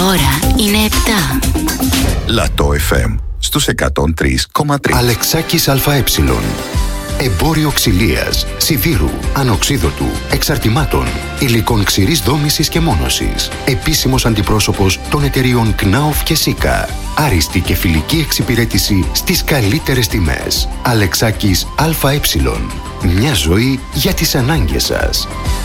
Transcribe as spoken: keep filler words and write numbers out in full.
ώρα είναι επτά. Λατό εφ εμ στους εκατόν τρία κόμμα τρία. Αλεξάκης ΑΕ. Εμπόριο ξυλίας, σιδήρου, ανοξίδωτου, εξαρτημάτων, υλικών ξηρής δόμησης και μόνωσης. Επίσημος αντιπρόσωπος των εταιριών κνάουφ και Σίκα. Άριστη και φιλική εξυπηρέτηση στις καλύτερες τιμές. Αλεξάκης ΑΕ. Μια ζωή για τις ανάγκες σας.